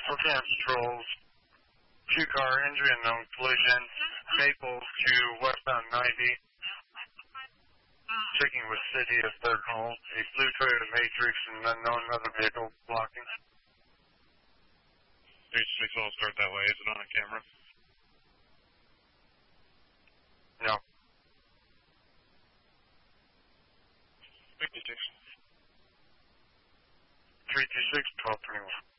Spokane patrols. 2-car injury unknown collision. Maple to westbound 90. Checking with city of Third Hole. A blue Toyota Matrix and an unknown other vehicle blocking. 36 all start that way. Is it on a camera? No. 56. 326, 1221.